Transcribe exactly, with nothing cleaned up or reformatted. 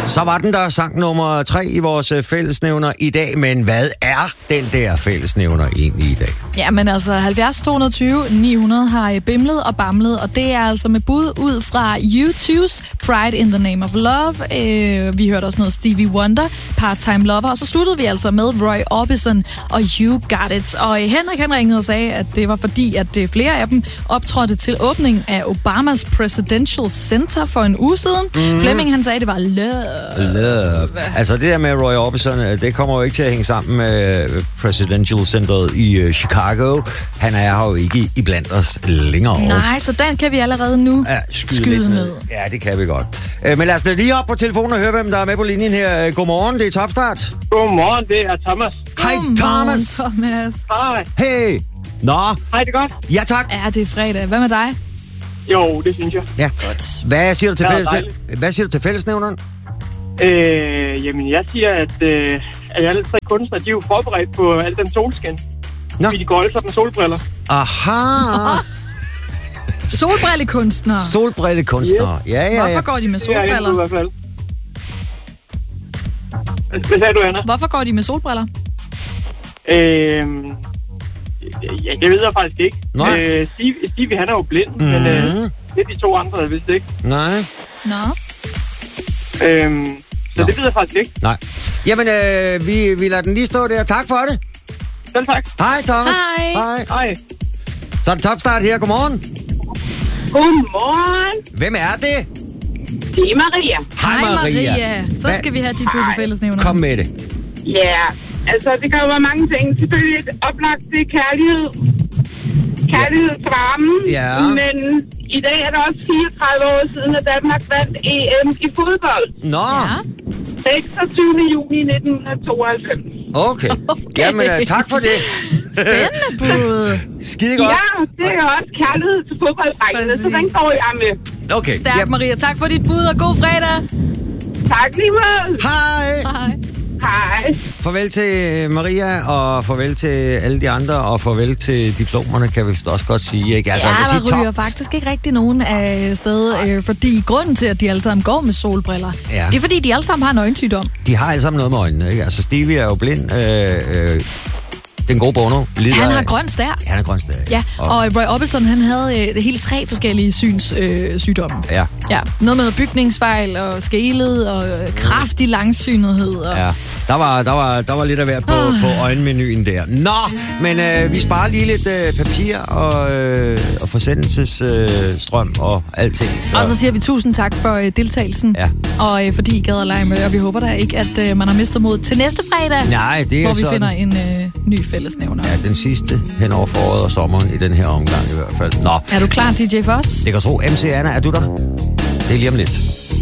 Så var den der sang nummer tre i vores fællesnævner i dag, men hvad er den der fællesnævner egentlig i dag? Ja, men altså halvfjerds to tyve ni hundrede har bimlet og bamlet, og det er altså med bud ud fra U two's Pride in the Name of Love. Øh, vi hørte også noget Stevie Wonder, Part-Time Lover, og så sluttede vi altså med Roy Orbison og You Got It. Og Henrik han ringede og sagde, at det var fordi, at flere af dem optrådte til åbning af Obamas Presidential Center for en uge siden. Mm-hmm. Flemming han sagde, det var love. Love. Altså det der med Roy Orbison, det kommer jo ikke til at hænge sammen med Presidential Centeret i uh, Chicago. Han er jo ikke i blandt os længere. Nej, så den kan vi allerede nu ja, skyde, skyde ned. ned. Ja, det kan vi godt. Uh, men lad os da lige op på telefonen og høre, hvem der er med på linjen her. Godmorgen, det er Topstart. Godmorgen, det er Thomas. Hej Thomas. Thomas. Hej. Hey. Nå. Hej, det er godt? Ja, tak. Ja, det er fredag. Hvad med dig? Jo, det synes jeg. Ja. Godt. Hvad siger du til, Ja, fælles... dejligt. Hvad siger du til fællesnævneren? Øh, jamen, jeg siger, at, øh, at alle tre kunstnere, de er jo forberedt på al den solskin. Nå. Fordi de går alle sammen med solbriller. Aha. Solbrillekunstnere. Solbrillekunstnere. Ja, ja, ja. Hvorfor går de med Det er jeg i solbriller? hvert fald. Hvad sagde du, Anna? Hvorfor går de med solbriller? Øh, ja, det ved jeg faktisk ikke. Nej. Øh, Steve, Steve, han er jo blind, mm. men øh, det er de to andre, jeg vidste ikke. Nej. Nå. Øh, så Nå. det ved jeg faktisk ikke. Nej. Jamen, øh, vi, vi lader den lige stå der. Tak for det. Selv tak. Hej, Thomas. Hej. Hej. Hej. Så er det Topstart her. Godmorgen. Godmorgen. Hvem er det? Det er Maria. Hej, Maria. Maria. Så skal vi have dit bud på fællesnævner. Kom med det. Ja, altså det kan jo være mange ting. Selvfølgelig et oplagt, det er kærlighed. Kærlighedsvarmen. Ja. Men i dag er det også fireogtredive år siden, at Danmark vandt E M i fodbold. Nå. Ja. seksogtyvende juni nitten tooghalvfems. Okay. Okay. Jamen, uh, tak for det. Spændende bud. Skide godt. Ja, det er også kærlighed til fodbolddrengene, så den Præcis. går jeg med. Okay. Stærk, Maria. Tak for dit bud, og god fredag. Tak lige meget. Hej. Hej. Hej. Farvel til Maria, og farvel til alle de andre, og farvel til diplomerne, kan vi også godt sige. Ikke? Altså, Ja, jeg vil sige, der ryger top. faktisk ikke rigtig nogen af sted, øh, fordi grunden til, at de alle sammen går med solbriller, Ja. det er fordi, de alle sammen har en øjensygdom. De har alle sammen noget med øjnene. Ikke? Altså, Stevie er jo blind. Øh, øh, den gode Bono lider Han har af- grøn stær. Ja, han er grøn stær. Ja, og Roy Orbison, han havde øh, hele tre forskellige synssygdomme. Øh, sygdomme. Ja. Ja, noget med bygningsfejl og skelet og øh, kraftig langsynethed. Og... Ja, der var, der var, der var lidt at være på, Oh. på øjenmenuen der. Nå, men øh, vi sparer lige lidt øh, papir og, øh, og forsendelsesstrøm øh, strøm og alting. Og så siger vi tusind tak for øh, deltagelsen, Ja. og øh, fordi I gad at lege med, og vi håber da ikke, at øh, man har mistet mod til næste fredag, Nej, det er hvor vi sådan. finder en øh, ny fællesnævner. Ja, den sidste hen over foråret og sommeren i den her omgang i hvert fald. Nå, Er du klar, D J Foss? det kan tro. M C Anna, er du der? Det er lige om lidt.